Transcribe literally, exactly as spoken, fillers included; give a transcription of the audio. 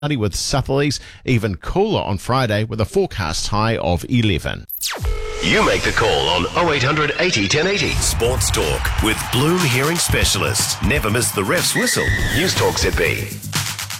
cloudy with southerlies, even cooler on Friday with a forecast high of eleven. You make the call on oh eight hundred eighty ten eighty. Sports Talk with Bloom Hearing Specialist. Never miss the ref's whistle. News Talk Z B.